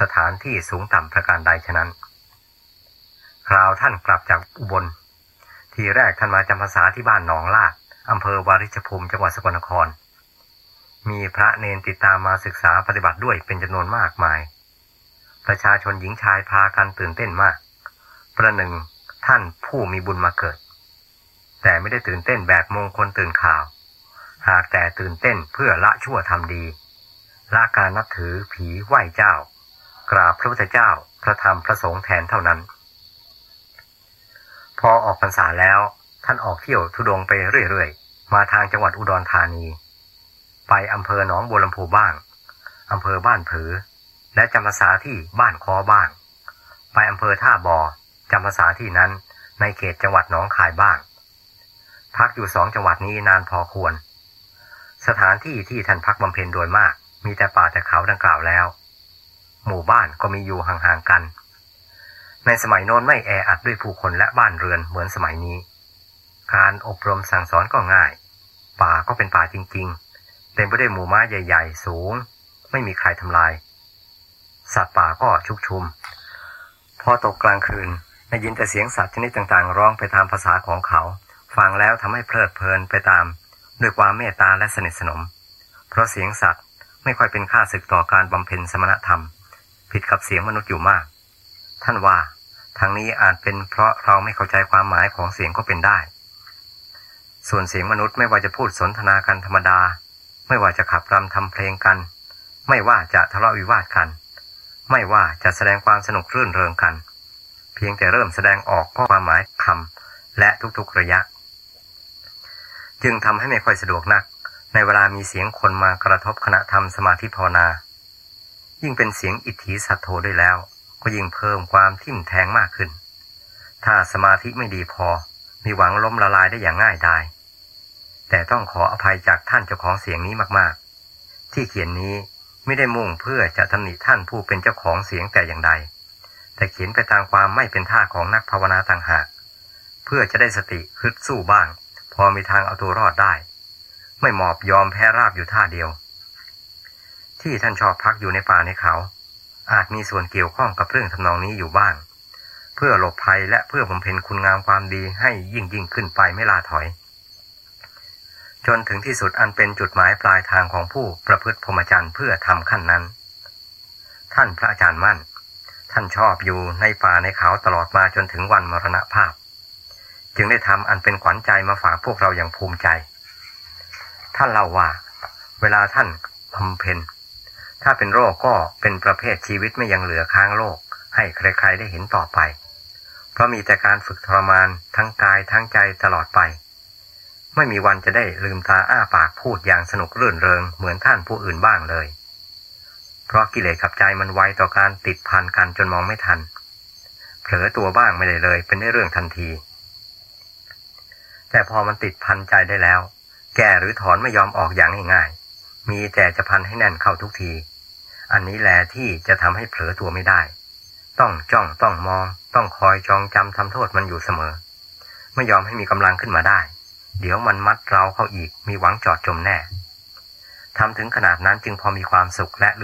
สถานที่สูงต่ำประการใดฉะนั้นคราวท่านกลับจากอุบลทีแรกท่านมาจำพรรษาที่บ้านหนองลาดอำเภอวาริชภูมิจังหวัดสกลนครมีพระเนนติดตามมาศึกษาปฏิบัติด้วยเป็นจำนวนมากมายประชาชนหญิงชายพากันตื่นเต้นมากประหนึ่งท่านผู้มีบุญมาเกิดแต่ไม่ได้ตื่นเต้นแบบมงคลตื่นข่าวหากแต่ตื่นเต้นเพื่อละชั่วทำดีละการนับถือผีไหว้เจ้ากราบพระพุทธเจ้าพระธรรมพระสงฆ์แทนเท่านั้นพอออกพรรษาแล้วท่านออกเที่ยวธุดงค์ไปเรื่อยๆมาทางจังหวัดอุดรธานีไปอำเภอหนองบัวลำพูบ้างอำเภอบ้านผือและจำพรรษาที่บ้านคอบ้างไปอำเภอท่าบ่อจำพรรษาที่นั้นในเขตจังหวัดหนองคายบ้างพักอยู่2 จังหวัดนี้นานพอควรสถานที่ที่ท่านพักบำเพ็ญโดยมากมีแต่ป่าแต่เขาดังกล่าวแล้วหมู่บ้านก็มีอยู่ห่างๆกันในสมัยโน้นไม่แออัดด้วยผู้คนและบ้านเรือนเหมือนสมัยนี้การอบรมสั่งสอนก็ง่ายป่าก็เป็นป่าจริงๆเต็มไปด้วยหมู่ไม้ใหญ่ๆสูงไม่มีใครทำลายสัตว์ป่าก็ชุกชุมพอตกกลางคืนได้ยินแต่เสียงสัตว์ชนิดต่างๆร้องไปตามภาษาของเขาฟังแล้วทำให้เพลิดเพลินไปตามด้วยความเมตตาและสนิทสนมเพราะเสียงสัตว์ไม่ค่อยเป็นค่าศึกต่อการบำเพ็ญสมณธรรมผิดกับเสียงมนุษย์อยู่มากท่านว่าทางนี้อาจเป็นเพราะเราไม่เข้าใจความหมายของเสียงก็เป็นได้ส่วนเสียงมนุษย์ไม่ว่าจะพูดสนทนากันธรรมดาไม่ว่าจะขับรำทำเพลงกันไม่ว่าจะทะเลาะวิวาทกันไม่ว่าจะแสดงความสนุกรื่นเริงกันเพียงแต่เริ่มแสดงออกข้อความหมายคำและทุกๆระยะจึงทำให้ไม่ค่อยสะดวกนักในเวลามีเสียงคนมากระทบขณะทำสมาธิภาวนายิ่งเป็นเสียงอิทธิสัทโธด้วยแล้วก็ยิ่งเพิ่มความทิ่มแทงมากขึ้นถ้าสมาธิไม่ดีพอมีหวังล้มละลายได้อย่างง่ายดายแต่ต้องขออภัยจากท่านเจ้าของเสียงนี้มากๆที่เขียนนี้ไม่ได้มุ่งเพื่อจะตำหนิท่านผู้เป็นเจ้าของเสียงแต่อย่างใดแต่เขียนไปตามความไม่เป็นท่าของนักภาวนาต่างหากเพื่อจะได้สติฮึดสู้บ้างพอมีทางเอาตัวรอดได้ไม่หมอบยอมแพ้ราบอยู่ท่าเดียวที่ท่านชอบพักอยู่ในป่าในเขาอาจมีส่วนเกี่ยวข้องกับเรื่องทำนองนี้อยู่บ้างเพื่อหลบภัยและเพื่อบำเพ็ญคุณงามความดีให้ยิ่งขึ้นไปไม่ล่าถอยจนถึงที่สุดอันเป็นจุดหมายปลายทางของผู้ประพฤติพรหมจรรย์เพื่อทำขั้นนั้นท่านพระอาจารย์มั่นท่านชอบอยู่ในป่าในเขาตลอดมาจนถึงวันมรณภาพจึงได้ทำอันเป็นขวัญใจมาฝากพวกเราอย่างภูมิใจท่านเล่าว่าเวลาท่านบำเพ็ญถ้าเป็นโรคก็เป็นประเภทชีวิตไม่ยังเหลือค้างโลกให้ใครๆได้เห็นต่อไปเพราะมีแต่การฝึกทรมานทั้งกายทั้งใจตลอดไปไม่มีวันจะได้ลืมตาอ้าปากพูดอย่างสนุกรื่นเริงเหมือนท่านผู้อื่นบ้างเลยเพราะกิเลสกับใจมันไวต่อการติดพันกันจนมองไม่ทันเผลอตัวบ้างไม่ได้เลยเป็นเรื่องทันทีแต่พอมันติดพันใจได้แล้วแก้หรือถอนไม่ยอมออกอย่างง่ายๆมีแต่จะพันให้แน่นเข้าทุกทีอันนี้แหละที่จะทำให้เผลอตัวไม่ได้ต้องจ้องต้องมองต้องคอยจองจำทำโทษมันอยู่เสมอไม่ยอมให้มีกำลังขึ้นมาได้เดี๋ยวมันมัดเราเข้าอีกมีหวังจอดจมแน่ทำถึงขนาดนั้นจึงพอมีความสุขและ